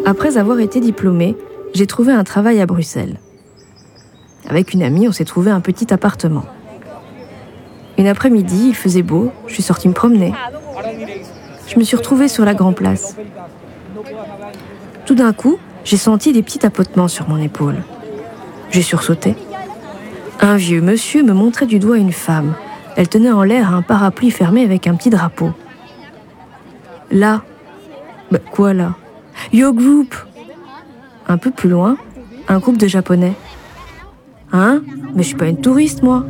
Après avoir été diplômée, j'ai trouvé un travail à Bruxelles. Avec une amie, on s'est trouvé un petit appartement. Une après-midi, il faisait beau, je suis sortie me promener. Je me suis retrouvée sur la Grand Place. Tout d'un coup, j'ai senti des petits tapotements sur mon épaule. J'ai sursauté. Un vieux monsieur me montrait du doigt une femme. Elle tenait en l'air un parapluie fermé avec un petit drapeau. Là. Quoi là? Yo Group! Un peu plus loin, un groupe de Japonais. Hein? Mais je suis pas une touriste, moi.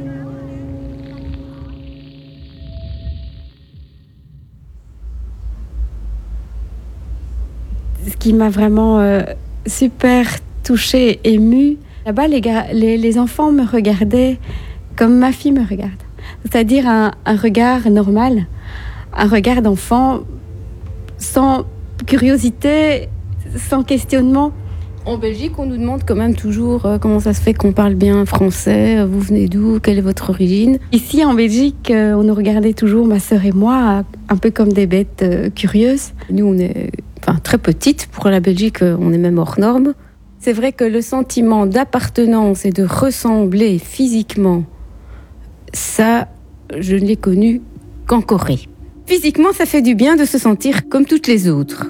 Ce qui m'a vraiment super touchée, émue, là-bas, les enfants me regardaient comme ma fille me regarde. C'est-à-dire un regard normal, un regard d'enfant sans curiosité, sans questionnement. En Belgique, on nous demande quand même toujours comment ça se fait qu'on parle bien français, vous venez d'où, quelle est votre origine. Ici, en Belgique, on nous regardait toujours, ma sœur et moi, un peu comme des bêtes curieuses. Nous, on est très petites. Pour la Belgique, on est même hors norme. C'est vrai que le sentiment d'appartenance et de ressembler physiquement, ça, je ne l'ai connu qu'en Corée. Physiquement, ça fait du bien de se sentir comme toutes les autres.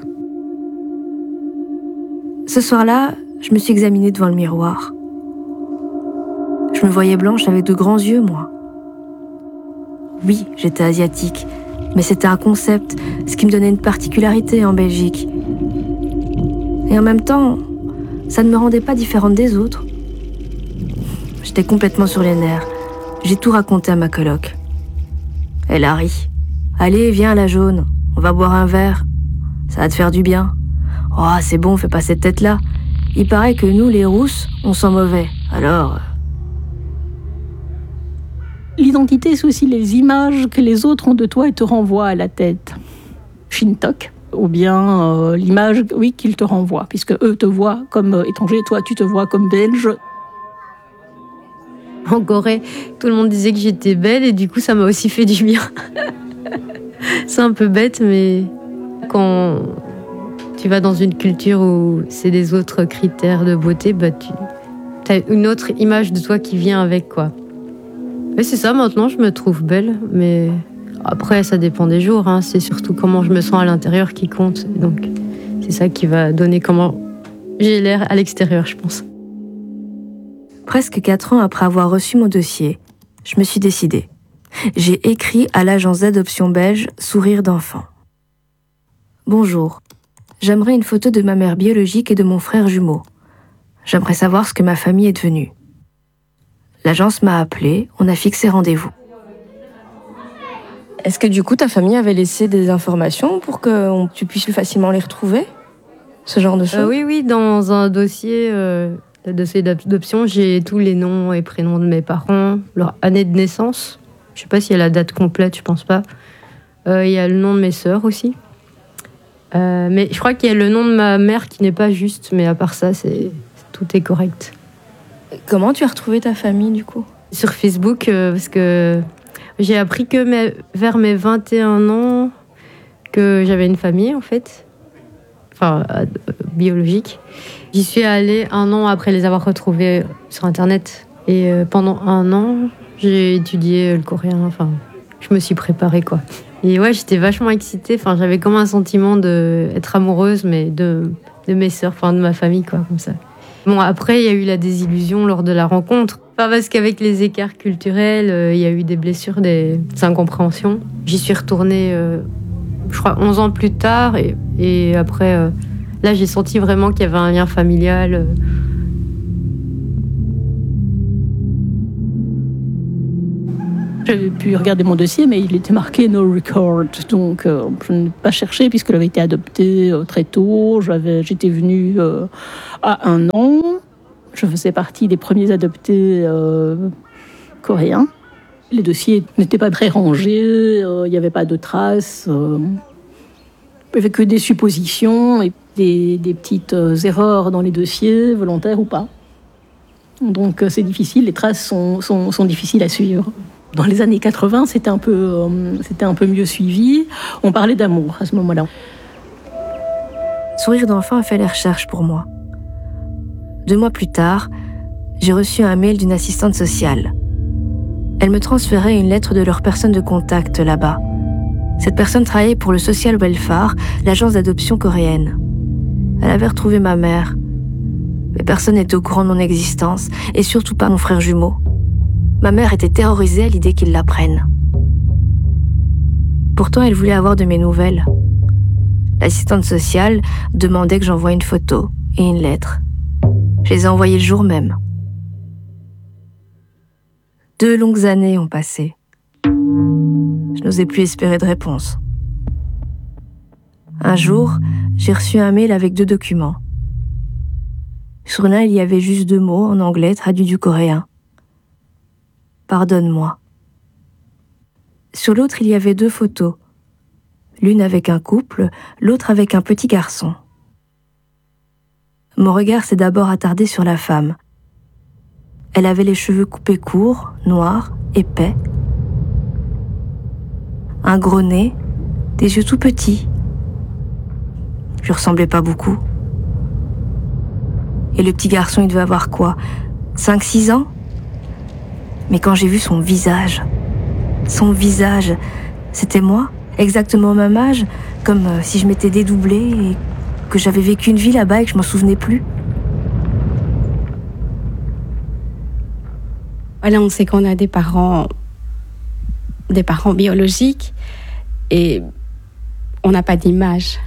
Ce soir-là, je me suis examinée devant le miroir. Je me voyais blanche avec de grands yeux, moi. Oui, j'étais asiatique, mais c'était un concept, ce qui me donnait une particularité en Belgique. Et en même temps, ça ne me rendait pas différente des autres. J'étais complètement sur les nerfs. J'ai tout raconté à ma coloc. Elle a ri. « Allez, viens, la jaune, on va boire un verre. Ça va te faire du bien. » « Oh, c'est bon, fais pas cette tête-là. Il paraît que nous, les rousses, on sent mauvais. Alors... » L'identité, c'est aussi les images que les autres ont de toi et te renvoient à la tête. Shintok, ou bien l'image, oui, qu'ils te renvoient, puisque eux te voient comme étranger, toi, tu te vois comme belge. En Corée, tout le monde disait que j'étais belle et du coup, ça m'a aussi fait du bien. C'est un peu bête, mais quand tu vas dans une culture où c'est des autres critères de beauté, tu as une autre image de toi qui vient avec, quoi. Et c'est ça, maintenant, je me trouve belle, mais après, ça dépend des jours, hein. C'est surtout comment je me sens à l'intérieur qui compte. Donc, c'est ça qui va donner comment j'ai l'air à l'extérieur, je pense. Presque 4 ans après avoir reçu mon dossier, je me suis décidée. J'ai écrit à l'agence d'adoption belge Sourire d'enfant. Bonjour. J'aimerais une photo de ma mère biologique et de mon frère jumeau. J'aimerais savoir ce que ma famille est devenue. L'agence m'a appelée, on a fixé rendez-vous. Est-ce que du coup ta famille avait laissé des informations pour que tu puisses plus facilement les retrouver? Ce genre de choses? Oui, dans un dossier, le dossier d'adoption, j'ai tous les noms et prénoms de mes parents, leur année de naissance. Je sais pas s'il y a la date complète, je pense pas. Il y a le nom de mes sœurs aussi. Mais je crois qu'il y a le nom de ma mère qui n'est pas juste, mais à part ça, tout est correct. Comment tu as retrouvé ta famille, du coup? Sur Facebook, parce que j'ai appris que vers mes 21 ans, que j'avais une famille, en fait. Enfin, biologique. J'y suis allée 1 an après les avoir retrouvés sur Internet. Et pendant 1 an, j'ai étudié le coréen. Enfin, je me suis préparée, quoi. Et ouais, j'étais vachement excitée. Enfin, j'avais comme un sentiment d'être amoureuse, mais de mes sœurs, enfin de ma famille, quoi, comme ça. Bon, après, il y a eu la désillusion lors de la rencontre. Enfin, parce qu'avec les écarts culturels, il y a eu des blessures, des incompréhensions. J'y suis retournée, je crois, 11 ans plus tard. Et après, là, j'ai senti vraiment qu'il y avait un lien familial. J'avais pu regarder mon dossier, mais il était marqué « no record ». Donc, je n'ai pas cherché, puisqu'elle avait été adoptée très tôt. J'étais venue à 1 an. Je faisais partie des premiers adoptés coréens. Les dossiers n'étaient pas très rangés, il n'y avait pas de traces. Il n'y avait que des suppositions et des petites erreurs dans les dossiers, volontaires ou pas. Donc, c'est difficile, les traces sont difficiles à suivre. Dans les années 80, c'était un peu mieux suivi. On parlait d'amour à ce moment-là. Sourire d'enfant a fait les recherches pour moi. 2 mois plus tard, j'ai reçu un mail d'une assistante sociale. Elle me transférait une lettre de leur personne de contact là-bas. Cette personne travaillait pour le Social Welfare, l'agence d'adoption coréenne. Elle avait retrouvé ma mère. Mais personne n'était au courant de mon existence, et surtout pas mon frère jumeau. Ma mère était terrorisée à l'idée qu'ils l'apprennent. Pourtant, elle voulait avoir de mes nouvelles. L'assistante sociale demandait que j'envoie une photo et une lettre. Je les ai envoyées le jour même. 2 longues années ont passé. Je n'osais plus espérer de réponse. Un jour, j'ai reçu un mail avec 2 documents. Sur l'un, il y avait juste 2 mots en anglais traduits du coréen. Pardonne-moi. Sur l'autre, il y avait 2 photos. L'une avec un couple, l'autre avec un petit garçon. Mon regard s'est d'abord attardé sur la femme. Elle avait les cheveux coupés courts, noirs, épais. Un gros nez, des yeux tout petits. Je lui ressemblais pas beaucoup. Et le petit garçon, il devait avoir quoi, 5-6 ans? Mais quand j'ai vu son visage, c'était moi, exactement au même âge, comme si je m'étais dédoublée et que j'avais vécu une vie là-bas et que je m'en souvenais plus. Voilà, on sait qu'on a des parents biologiques et on n'a pas d'image.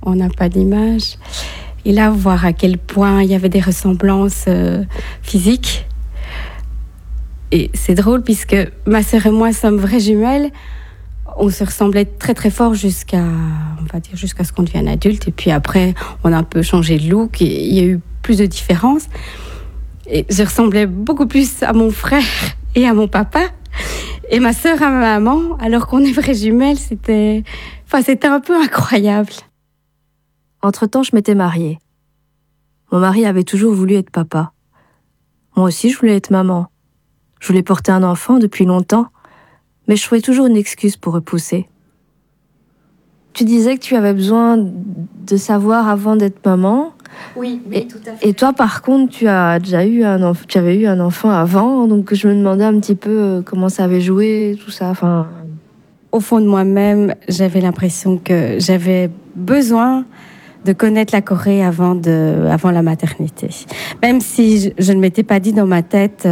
Et là, voir à quel point il y avait des ressemblances physiques. Et c'est drôle puisque ma sœur et moi sommes vraies jumelles. On se ressemblait très très fort jusqu'à ce qu'on devienne adulte. Et puis après, on a un peu changé de look et il y a eu plus de différences. Et je ressemblais beaucoup plus à mon frère et à mon papa. Et ma sœur à ma maman, alors qu'on est vraies jumelles, c'était un peu incroyable. Entre-temps, je m'étais mariée. Mon mari avait toujours voulu être papa. Moi aussi, je voulais être maman. Je voulais porter un enfant depuis longtemps, mais je trouvais toujours une excuse pour repousser. Tu disais que tu avais besoin de savoir avant d'être maman. Oui, tout à fait. Et toi, par contre, tu avais eu un enfant avant, donc je me demandais un petit peu comment ça avait joué, tout ça. Enfin, au fond de moi-même, j'avais l'impression que j'avais besoin de connaître la Corée avant la maternité. Même si je ne m'étais pas dit dans ma tête,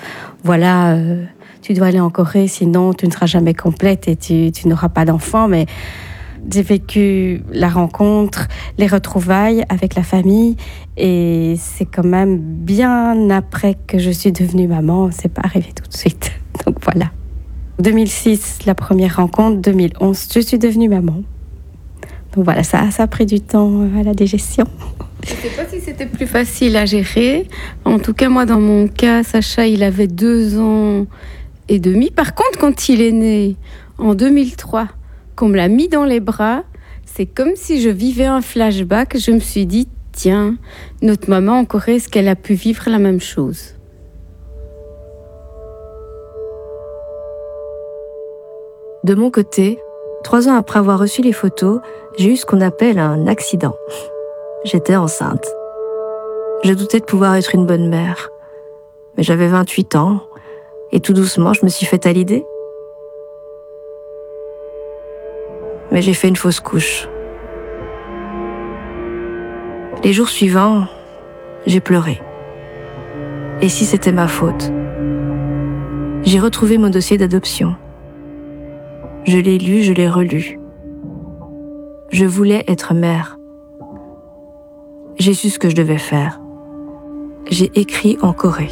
tu dois aller en Corée, sinon tu ne seras jamais complète et tu n'auras pas d'enfant. Mais j'ai vécu la rencontre, les retrouvailles avec la famille, et c'est quand même bien après que je suis devenue maman. C'est pas arrivé tout de suite. Donc voilà. 2006, la première rencontre. 2011, je suis devenue maman. Donc voilà, ça a pris du temps à la digestion. Je ne sais pas si c'était plus facile à gérer. En tout cas, moi, dans mon cas, Sacha, il avait 2 ans et demi. Par contre, quand il est né en 2003, qu'on me l'a mis dans les bras, c'est comme si je vivais un flashback. Je me suis dit, tiens, notre maman en Corée, est-ce qu'elle a pu vivre la même chose ? De mon côté, 3 ans après avoir reçu les photos, j'ai eu ce qu'on appelle un accident. J'étais enceinte. Je doutais de pouvoir être une bonne mère. Mais j'avais 28 ans, et tout doucement, je me suis faite à l'idée. Mais j'ai fait une fausse couche. Les jours suivants, j'ai pleuré. Et si c'était ma faute ? J'ai retrouvé mon dossier d'adoption. Je l'ai lu, je l'ai relu. Je voulais être mère. J'ai su ce que je devais faire. J'ai écrit en Corée.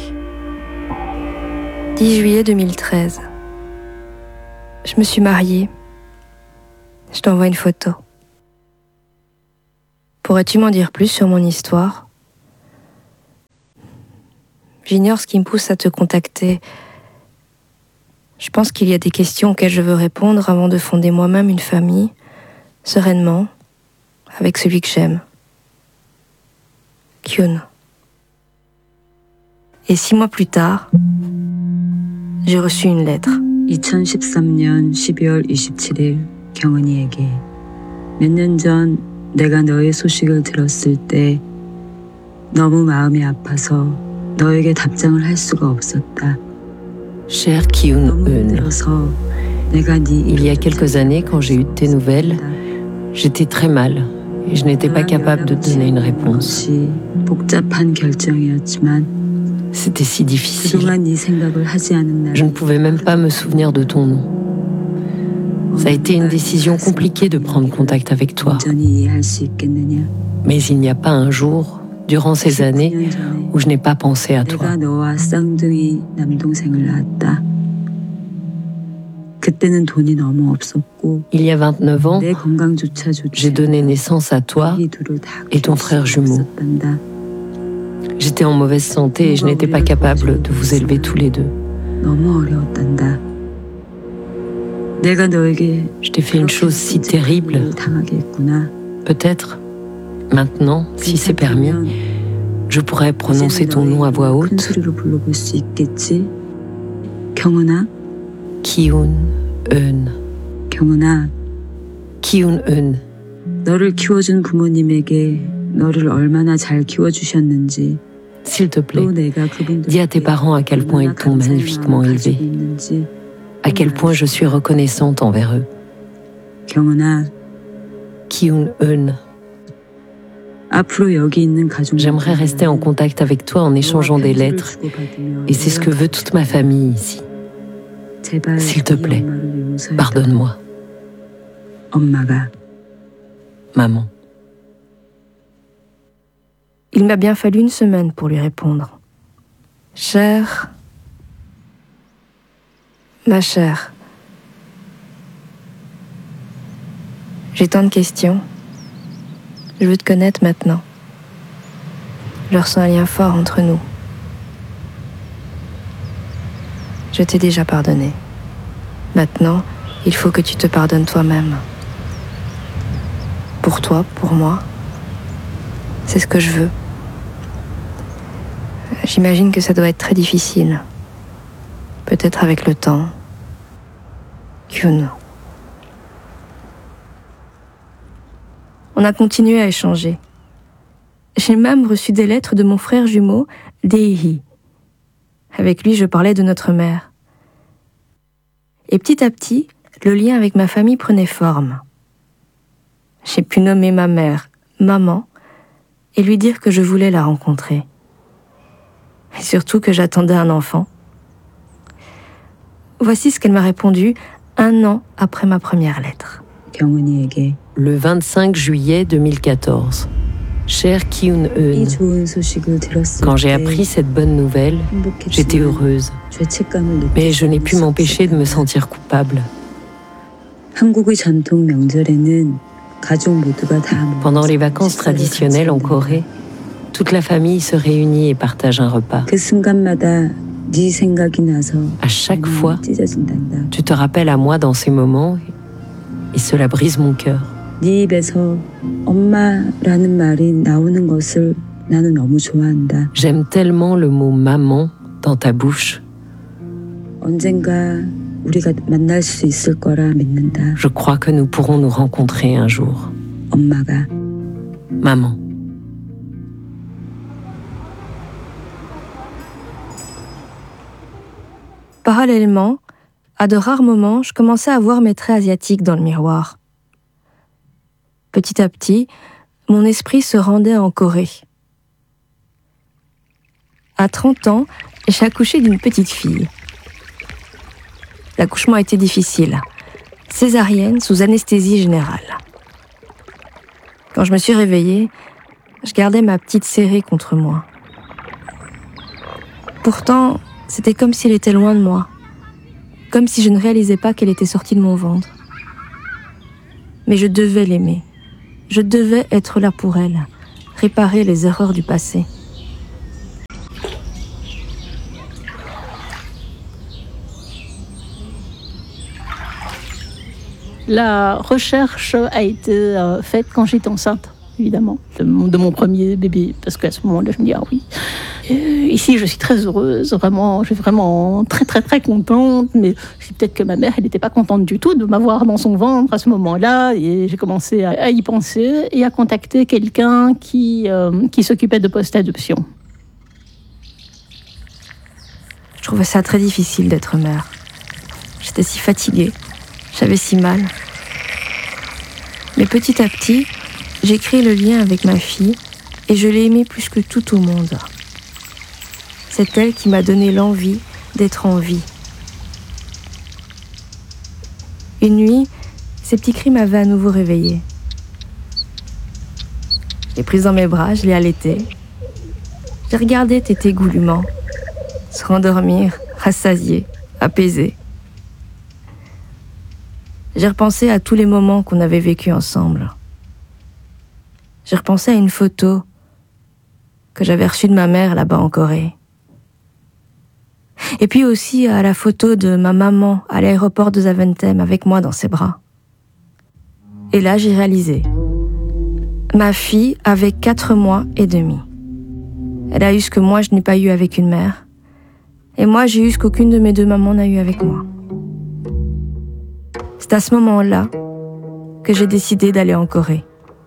10 juillet 2013. Je me suis mariée. Je t'envoie une photo. Pourrais-tu m'en dire plus sur mon histoire ? J'ignore ce qui me pousse à te contacter. Je pense qu'il y a des questions auxquelles je veux répondre avant de fonder moi-même une famille, sereinement, avec celui que j'aime. Kyun. Et 6 mois plus tard, j'ai reçu une lettre. 2013년 12월 27일 경은이에게 몇 년 전 내가 너의 소식을 들었을 때 너무 마음이 아파서 너에게 답장을 할 수가 없었다. Cher Kyun-eun, il y a quelques années, quand j'ai eu de tes nouvelles, j'étais très mal et je n'étais pas capable de te donner une réponse. C'était si difficile. Je ne pouvais même pas me souvenir de ton nom. Ça a été une décision compliquée de prendre contact avec toi. Mais il n'y a pas un jour, durant ces années, où je n'ai pas pensé à toi. Il y a 29 ans, j'ai donné naissance à toi et ton frère jumeau. J'étais en mauvaise santé et je n'étais pas capable de vous élever tous les deux. Je t'ai fait une chose si terrible. Peut-être, maintenant, si c'est permis, je pourrais prononcer ton nom à voix haute. Kyun-eun. Kyun-eun. S'il te plaît, dis à tes parents à quel point ils t'ont magnifiquement élevé, à quel point je suis reconnaissante envers eux. Kyun-eun. J'aimerais rester en contact avec toi en échangeant des lettres, et c'est ce que veut toute ma famille ici. S'il te plaît, pardonne-moi. Maman. Il m'a bien fallu une semaine pour lui répondre. Chère, ma chère, j'ai tant de questions. Je veux te connaître maintenant. Je ressens un lien fort entre nous. Je t'ai déjà pardonné. Maintenant, il faut que tu te pardonnes toi-même. Pour toi, pour moi. C'est ce que je veux. J'imagine que ça doit être très difficile. Peut-être avec le temps. Kyun. On a continué à échanger. J'ai même reçu des lettres de mon frère jumeau, Dae-hee. Avec lui, je parlais de notre mère. Et petit à petit, le lien avec ma famille prenait forme. J'ai pu nommer ma mère maman et lui dire que je voulais la rencontrer. Et surtout que j'attendais un enfant. Voici ce qu'elle m'a répondu 1 an après ma première lettre. Le 25 juillet 2014. Cher Kyun-eun, quand j'ai appris cette bonne nouvelle, j'étais heureuse. Mais je n'ai pu m'empêcher de me sentir coupable. Pendant les vacances traditionnelles en Corée, toute la famille se réunit et partage un repas. À chaque fois, tu te rappelles à moi dans ces moments et cela brise mon cœur. J'aime tellement le mot maman dans ta bouche. Je crois que nous pourrons nous rencontrer un jour. Maman. Parallèlement, à de rares moments, je commençais à voir mes traits asiatiques dans le miroir. Petit à petit, mon esprit se rendait en Corée. À 30 ans, j'ai accouché d'une petite fille. L'accouchement a été difficile. Césarienne sous anesthésie générale. Quand je me suis réveillée, je gardais ma petite serrée contre moi. Pourtant, c'était comme si elle était loin de moi. Comme si je ne réalisais pas qu'elle était sortie de mon ventre. Mais je devais l'aimer. Je devais être là pour elle, réparer les erreurs du passé. La recherche a été faite quand j'étais enceinte, évidemment, de mon premier bébé. Parce qu'à ce moment-là, je me dis, ah oui, Ici, je suis très heureuse, vraiment, je suis vraiment très, très, très contente, mais peut-être que ma mère, elle n'était pas contente du tout de m'avoir dans son ventre à ce moment-là, et j'ai commencé à y penser et à contacter quelqu'un qui s'occupait de post-adoption. Je trouvais ça très difficile d'être mère. J'étais si fatiguée, j'avais si mal. Mais petit à petit, j'ai créé le lien avec ma fille et je l'ai aimée plus que tout au monde. C'est elle qui m'a donné l'envie d'être en vie. Une nuit, ces petits cris m'avaient à nouveau réveillée. Je l'ai prise dans mes bras, je l'ai allaitée. J'ai regardé téter goulûment, se rendormir, rassasiée, apaisée. J'ai repensé à tous les moments qu'on avait vécus ensemble. J'ai repensé à une photo que j'avais reçue de ma mère là-bas en Corée. Et puis aussi à la photo de ma maman à l'aéroport de Zaventem avec moi dans ses bras. Et là, j'ai réalisé. Ma fille avait 4 mois et demi. Elle a eu ce que moi, je n'ai pas eu avec une mère. Et moi, j'ai eu ce qu'aucune de mes 2 mamans n'a eu avec moi. C'est à ce moment-là que j'ai décidé d'aller en Corée.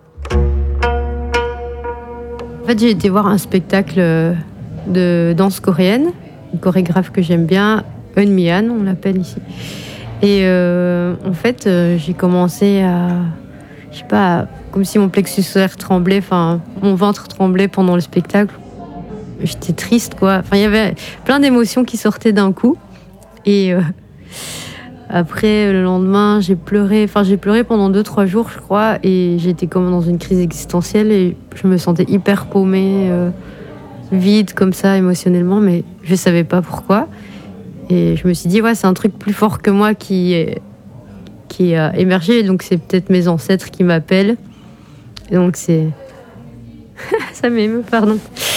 En fait, j'ai été voir un spectacle de danse coréenne, une chorégraphe que j'aime bien, Eun Mi-han, on l'appelle ici. Et en fait, j'ai commencé à, je sais pas, comme si mon plexus solaire tremblait, enfin, mon ventre tremblait pendant le spectacle. J'étais triste, quoi. Enfin, il y avait plein d'émotions qui sortaient d'un coup. Et après, le lendemain, j'ai pleuré pendant 2-3 jours, je crois, et j'étais comme dans une crise existentielle et je me sentais hyper paumée, vide comme ça émotionnellement, mais je savais pas pourquoi. Et je me suis dit, ouais, c'est un truc plus fort que moi qui a émergé, donc c'est peut-être mes ancêtres qui m'appellent. Et donc c'est... ça m'émeut, pardon.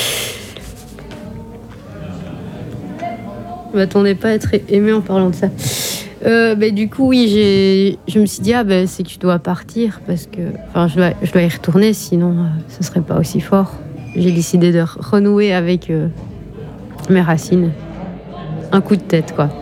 Je m'attendais pas à être émue en parlant de ça. Du coup, oui, je me suis dit, c'est que tu dois partir, parce que je dois y retourner, sinon ce serait pas aussi fort. J'ai décidé de renouer avec mes racines. Un coup de tête, quoi.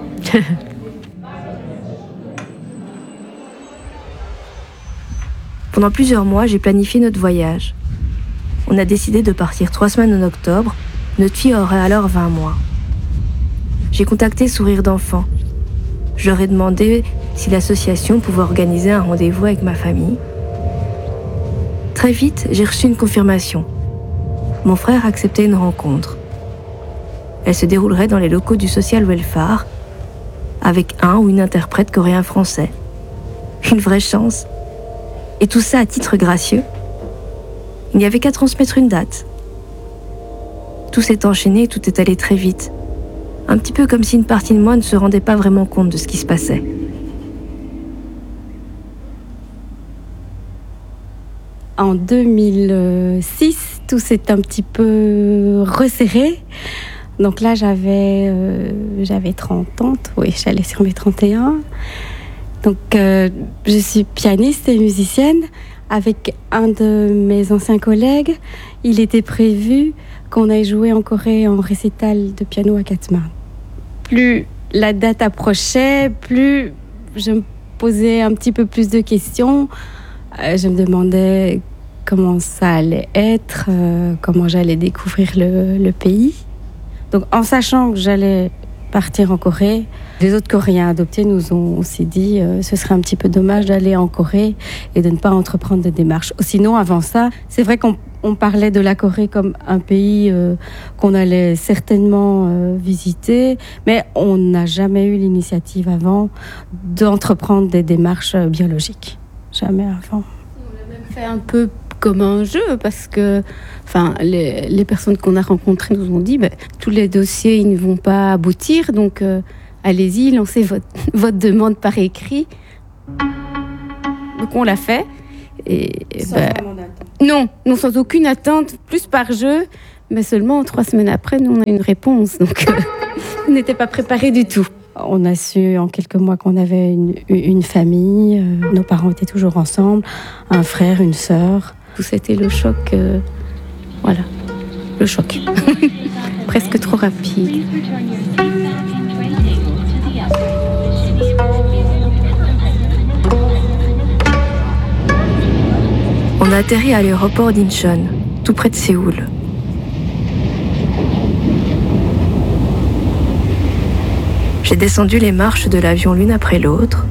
Pendant plusieurs mois, j'ai planifié notre voyage. On a décidé de partir 3 semaines en octobre. Notre fille aurait alors 20 mois. J'ai contacté Sourire d'enfant. Je leur ai demandé si l'association pouvait organiser un rendez-vous avec ma famille. Très vite, j'ai reçu une confirmation. Mon frère acceptait une rencontre. Elle se déroulerait dans les locaux du Social Welfare avec un ou une interprète coréen-français. Une vraie chance. Et tout ça à titre gracieux. Il n'y avait qu'à transmettre une date. Tout s'est enchaîné et tout est allé très vite. Un petit peu comme si une partie de moi ne se rendait pas vraiment compte de ce qui se passait. En 2006, tout s'est un petit peu resserré. Donc là, j'avais 30 ans. Oui, j'allais sur mes 31. Donc, je suis pianiste et musicienne. Avec un de mes anciens collègues, il était prévu qu'on aille jouer en Corée en récital de piano à 4 mains. Plus la date approchait, plus je me posais un petit peu plus de questions. Je me demandais comment ça allait être, comment j'allais découvrir le pays. Donc, en sachant que j'allais partir en Corée, les autres Coréens adoptés nous ont aussi dit ce serait un petit peu dommage d'aller en Corée et de ne pas entreprendre de démarches. Sinon, avant ça, c'est vrai qu'on parlait de la Corée comme un pays qu'on allait certainement visiter, mais on n'a jamais eu l'initiative avant d'entreprendre des démarches biologiques. Jamais avant. On l'a même fait un peu comme un jeu, parce que les personnes qu'on a rencontrées nous ont dit tous les dossiers ils ne vont pas aboutir, donc allez-y, lancez votre demande par écrit. Donc on l'a fait. Et, sans vraiment d'attente. Non, sans aucune attente, plus par jeu, mais seulement 3 semaines après, nous on a une réponse, donc on n'était pas préparés du tout. On a su en quelques mois qu'on avait une famille, nos parents étaient toujours ensemble, un frère, une sœur. Tout c'était le choc, voilà. le choc. Presque trop rapide. On a atterri à l'aéroport d'Incheon, tout près de Séoul. J'ai descendu les marches de l'avion l'une après l'autre.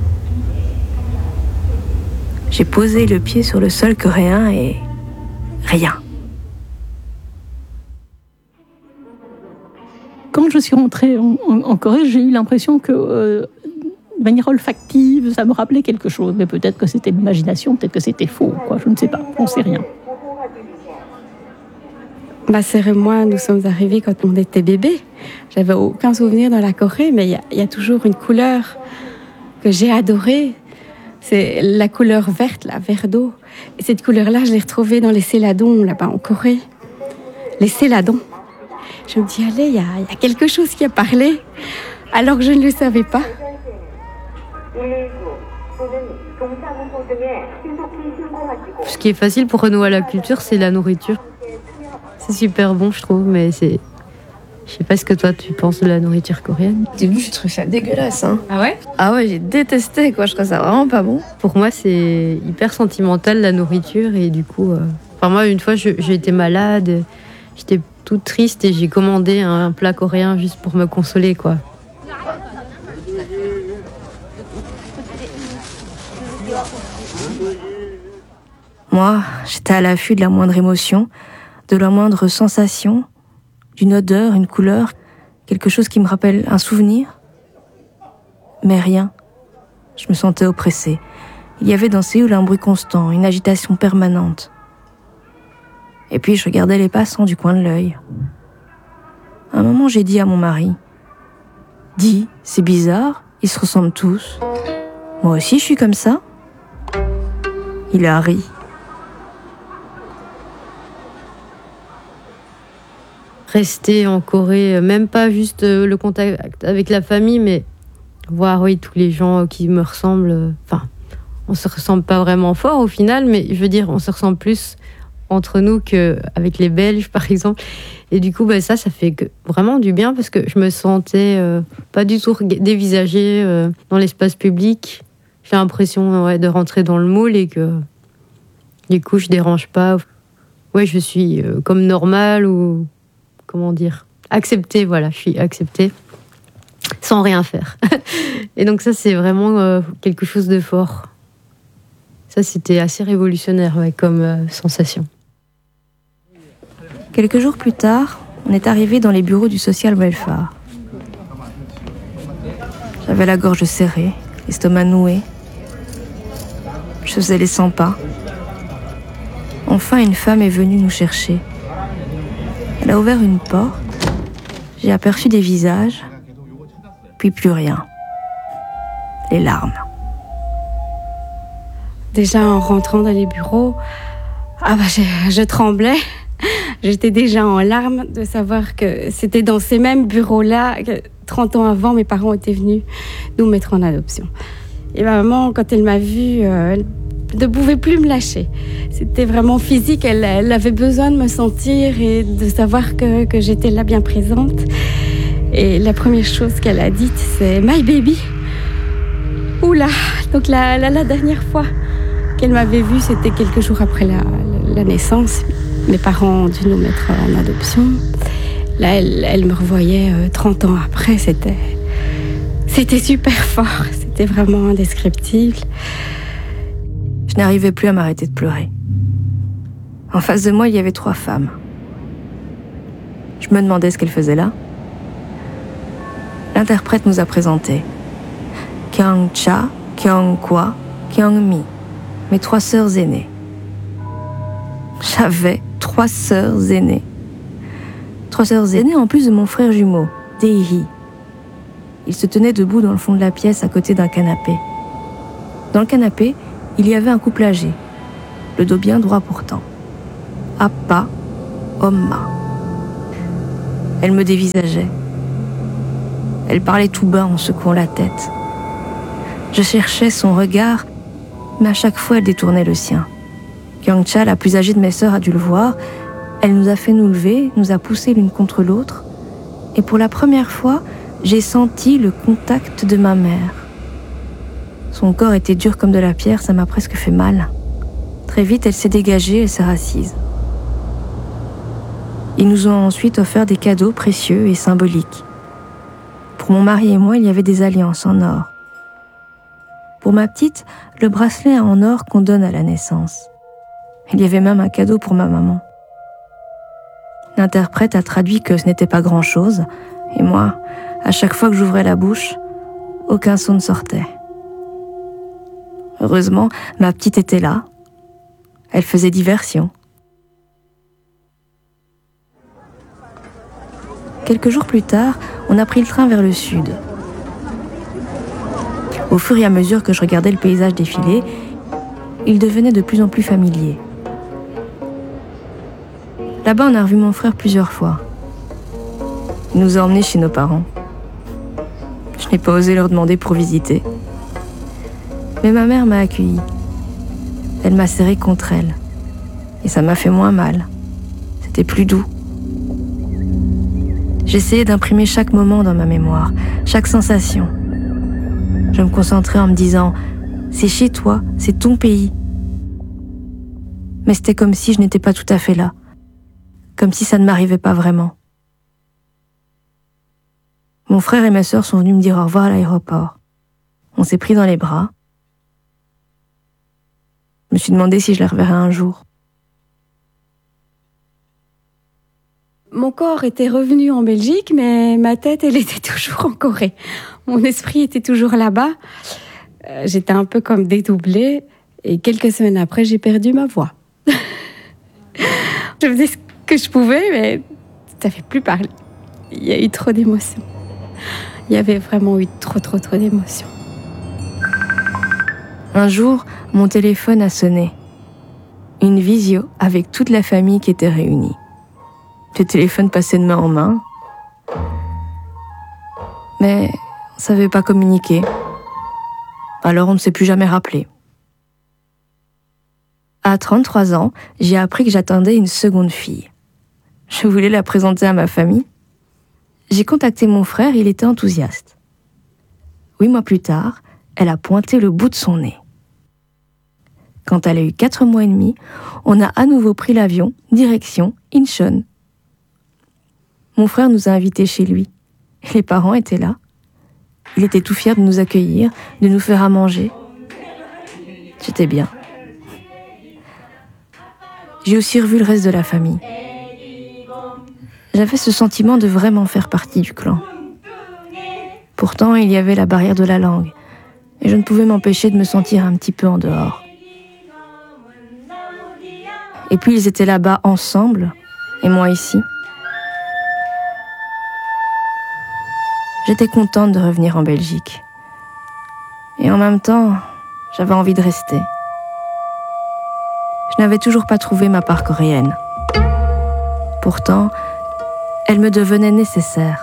J'ai posé le pied sur le sol coréen et rien. Quand je suis rentrée en Corée, j'ai eu l'impression que, de manière olfactive, ça me rappelait quelque chose. Mais peut-être que c'était l'imagination, peut-être que c'était faux, quoi. Je ne sais pas, on ne sait rien. Ma sœur et moi, nous sommes arrivés quand on était bébés. J'avais aucun souvenir dans la Corée, mais il y a toujours une couleur que j'ai adorée. C'est la couleur verte, la vert d'eau. Et cette couleur-là, je l'ai retrouvée dans les céladons, là-bas en Corée. Les céladons. Je me dis, allez, il y a quelque chose qui a parlé, alors que je ne le savais pas. Ce qui est facile pour renouer la culture, c'est la nourriture. C'est super bon, je trouve, mais c'est... Je sais pas ce que toi, tu penses de la nourriture coréenne. Au début, je trouvais ça dégueulasse. Hein. Ah ouais ? Ah ouais, j'ai détesté, quoi. Je trouvais ça vraiment pas bon. Pour moi, c'est hyper sentimental, la nourriture, et du coup... Enfin, moi, une fois, j'ai été malade, j'étais toute triste, et j'ai commandé un plat coréen juste pour me consoler, quoi. Moi, j'étais à l'affût de la moindre émotion, de la moindre sensation, d'une odeur, une couleur, quelque chose qui me rappelle un souvenir. Mais rien. Je me sentais oppressée. Il y avait dans Séoul un bruit constant, une agitation permanente. Et puis je regardais les passants du coin de l'œil. À un moment, j'ai dit à mon mari, « Dis, c'est bizarre, ils se ressemblent tous. Moi aussi, je suis comme ça. » Il a ri. Rester en Corée, même pas juste le contact avec la famille, mais voir tous les gens qui me ressemblent. Enfin, on se ressemble pas vraiment fort au final, mais je veux dire, on se ressemble plus entre nous qu'avec les Belges, par exemple. Et du coup, ça fait vraiment du bien parce que je me sentais pas du tout dévisagée dans l'espace public. J'ai l'impression de rentrer dans le moule et que du coup, je dérange pas. Ouais, je suis comme normale ou... Comment dire ? Acceptée, voilà, je suis acceptée, sans rien faire. Et donc ça, c'est vraiment quelque chose de fort. Ça, c'était assez révolutionnaire comme sensation. Quelques jours plus tard, on est arrivé dans les bureaux du Social Welfare. J'avais la gorge serrée, l'estomac noué. Je faisais les 100 pas. Enfin, une femme est venue nous chercher. Elle a ouvert une porte, j'ai aperçu des visages, puis plus rien. Les larmes. Déjà en rentrant dans les bureaux, je tremblais. J'étais déjà en larmes de savoir que c'était dans ces mêmes bureaux-là que 30 ans avant, mes parents étaient venus nous mettre en adoption. Et ma maman, quand elle m'a vue, elle ne pouvait plus me lâcher. C'était vraiment physique, elle avait besoin de me sentir et de savoir que j'étais là bien présente. Et la première chose qu'elle a dite, c'est « My baby ». Oula, donc la dernière fois qu'elle m'avait vue, c'était quelques jours après la naissance. Mes parents ont dû nous mettre en adoption. Là, elle me revoyait 30 ans après, c'était super fort, c'était vraiment indescriptible. Je n'arrivais plus à m'arrêter de pleurer. En face de moi, il y avait 3 femmes. Je me demandais ce qu'elles faisaient là. L'interprète nous a présentés. Kyung-cha, Kyung-kwa, Kyung-mi, mes 3 sœurs aînées. J'avais 3 sœurs aînées. 3 sœurs aînées en plus de mon frère jumeau, Dae-hee. Il se tenait debout dans le fond de la pièce à côté d'un canapé. Dans le canapé, il y avait un couple âgé, le dos bien droit pourtant. Appa, Omma. Elle me dévisageait. Elle parlait tout bas en secouant la tête. Je cherchais son regard, mais à chaque fois elle détournait le sien. Kyung-cha, la plus âgée de mes sœurs, a dû le voir, Elle nous a fait nous lever, nous a poussés l'une contre l'autre, et pour la première fois, j'ai senti le contact de ma mère. Son corps était dur comme de la pierre, ça m'a presque fait mal. Très vite, elle s'est dégagée, elle s'est assise. Ils nous ont ensuite offert des cadeaux précieux et symboliques. Pour mon mari et moi, il y avait des alliances en or. Pour ma petite, le bracelet en or qu'on donne à la naissance. Il y avait même un cadeau pour ma maman. L'interprète a traduit que ce n'était pas grand-chose, et moi, à chaque fois que j'ouvrais la bouche, aucun son ne sortait. Heureusement, ma petite était là. Elle faisait diversion. Quelques jours plus tard, on a pris le train vers le sud. Au fur et à mesure que je regardais le paysage défiler, il devenait de plus en plus familier. Là-bas, on a revu mon frère plusieurs fois. Il nous a emmenés chez nos parents. Je n'ai pas osé leur demander pour visiter. Mais ma mère m'a accueillie. Elle m'a serré contre elle. Et ça m'a fait moins mal. C'était plus doux. J'essayais d'imprimer chaque moment dans ma mémoire, chaque sensation. Je me concentrais en me disant « C'est chez toi, c'est ton pays ». Mais c'était comme si je n'étais pas tout à fait là. Comme si ça ne m'arrivait pas vraiment. Mon frère et ma sœur sont venus me dire au revoir à l'aéroport. On s'est pris dans les bras. Je me suis demandé si je les reverrais un jour. Mon corps était revenu en Belgique, mais ma tête, elle était toujours en Corée. Mon esprit était toujours là-bas. J'étais un peu comme dédoublée. Et quelques semaines après, j'ai perdu ma voix. Je faisais ce que je pouvais, mais ça ne fait plus parler. Il y a eu trop d'émotions. Il y avait vraiment eu trop d'émotions. Un jour, mon téléphone a sonné. Une visio avec toute la famille qui était réunie. Le téléphone passait de main en main. Mais on ne savait pas communiquer. Alors on ne s'est plus jamais rappelé. À 33 ans, j'ai appris que j'attendais une seconde fille. Je voulais la présenter à ma famille. J'ai contacté mon frère, il était enthousiaste. 8 mois plus tard, elle a pointé le bout de son nez. Quand elle a eu 4 mois et demi, on a à nouveau pris l'avion, direction Incheon. Mon frère nous a invités chez lui. Les parents étaient là. Il était tout fier de nous accueillir, de nous faire à manger. J'étais bien. J'ai aussi revu le reste de la famille. J'avais ce sentiment de vraiment faire partie du clan. Pourtant, il y avait la barrière de la langue, et je ne pouvais m'empêcher de me sentir un petit peu en dehors. Et puis ils étaient là-bas ensemble, et moi ici. J'étais contente de revenir en Belgique. Et en même temps, j'avais envie de rester. Je n'avais toujours pas trouvé ma part coréenne. Pourtant, elle me devenait nécessaire.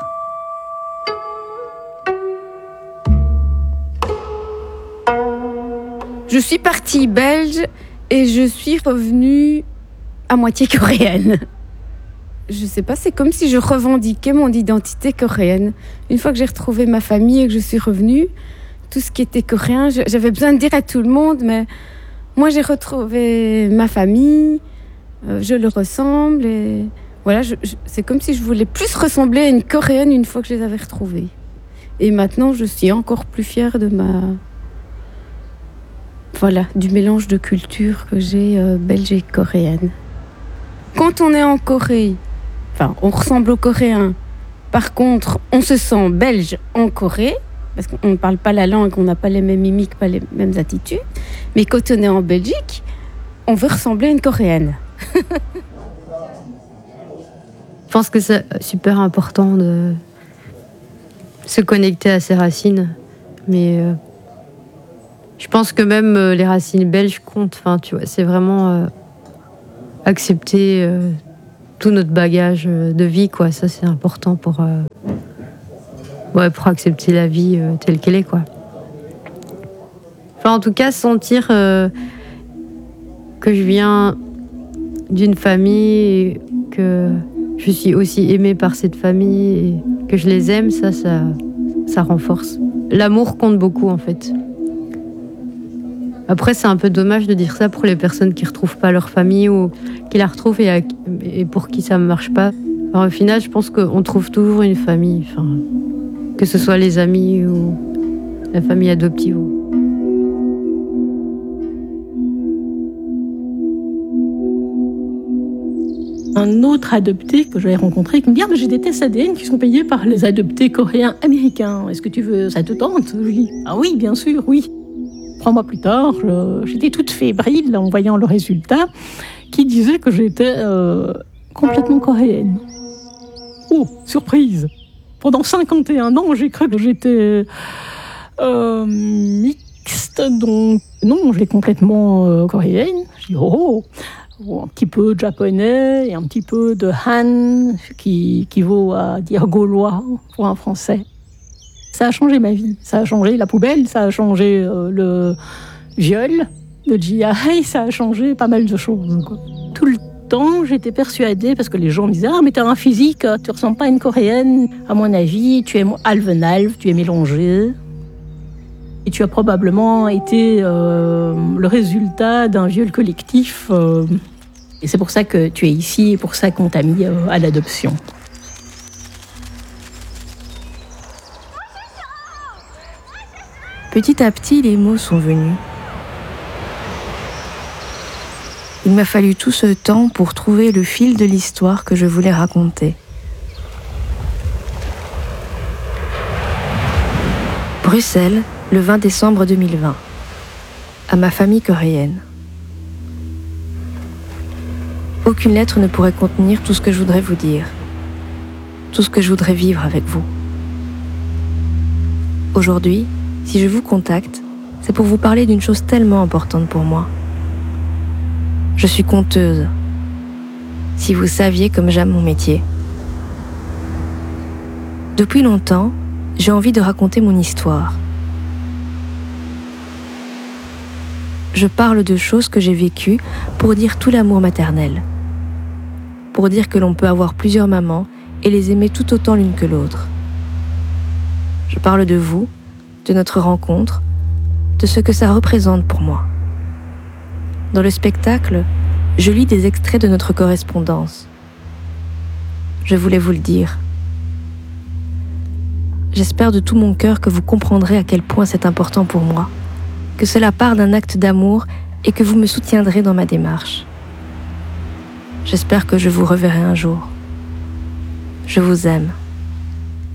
Je suis partie belge et je suis revenue à moitié coréenne. Je sais pas, c'est comme si je revendiquais mon identité coréenne. Une fois que j'ai retrouvé ma famille et que je suis revenue, tout ce qui était coréen, j'avais besoin de dire à tout le monde, mais moi j'ai retrouvé ma famille, je leur ressemble et voilà, c'est comme si je voulais plus ressembler à une coréenne une fois que je les avais retrouvées. Et maintenant, je suis encore plus fière de du mélange de cultures que j'ai belge et coréenne. Quand on est en Corée, on ressemble aux Coréens. Par contre, on se sent belge en Corée, parce qu'on ne parle pas la langue, on n'a pas les mêmes mimiques, pas les mêmes attitudes. Mais quand on est en Belgique, on veut ressembler à une Coréenne. Je pense que c'est super important de se connecter à ses racines. Mais je pense que même les racines belges comptent. Tu vois, c'est vraiment accepter tout notre bagage de vie, quoi. Ça, c'est important pour accepter la vie telle qu'elle est, quoi. En tout cas, sentir que je viens d'une famille, que je suis aussi aimée par cette famille et que je les aime, ça renforce. L'amour compte beaucoup en fait. Après, c'est un peu dommage de dire ça pour les personnes qui ne retrouvent pas leur famille ou qui la retrouvent et pour qui ça ne marche pas. Alors, au final, je pense qu'on trouve toujours une famille, que ce soit les amis ou la famille adoptive. Un autre adopté que j'avais rencontré qui me dit « j'ai des tests ADN qui sont payés par les adoptés coréens américains. Est-ce que tu veux, ça te tente ?» Je dis « ah oui, bien sûr, oui ». 3 mois plus tard, j'étais toute fébrile en voyant le résultat qui disait que j'étais complètement coréenne. Oh, surprise! Pendant 51 ans, j'ai cru que j'étais mixte, donc non, j'ai complètement coréenne. J'ai dit oh, un petit peu de japonais et un petit peu de Han, qui vaut à dire gaulois pour un français. Ça a changé ma vie, ça a changé la poubelle, ça a changé le viol, le GI, ça a changé pas mal de choses, quoi. Tout le temps, j'étais persuadée, parce que les gens me disaient « Ah, mais t'as un physique, tu ressembles pas à une coréenne. À mon avis, tu es alvenalve, tu es mélangée. Et tu as probablement été le résultat d'un viol collectif. Et c'est pour ça que tu es ici, et pour ça qu'on t'a mis à l'adoption. » Petit à petit, les mots sont venus. Il m'a fallu tout ce temps pour trouver le fil de l'histoire que je voulais raconter. Bruxelles, le 20 décembre 2020. À ma famille coréenne. Aucune lettre ne pourrait contenir tout ce que je voudrais vous dire. Tout ce que je voudrais vivre avec vous. Aujourd'hui, si je vous contacte, c'est pour vous parler d'une chose tellement importante pour moi. Je suis conteuse. Si vous saviez comme j'aime mon métier. Depuis longtemps, j'ai envie de raconter mon histoire. Je parle de choses que j'ai vécues pour dire tout l'amour maternel. Pour dire que l'on peut avoir plusieurs mamans et les aimer tout autant l'une que l'autre. Je parle de vous, de notre rencontre, de ce que ça représente pour moi. Dans le spectacle, je lis des extraits de notre correspondance. Je voulais vous le dire. J'espère de tout mon cœur que vous comprendrez à quel point c'est important pour moi, que cela part d'un acte d'amour et que vous me soutiendrez dans ma démarche. J'espère que je vous reverrai un jour. Je vous aime.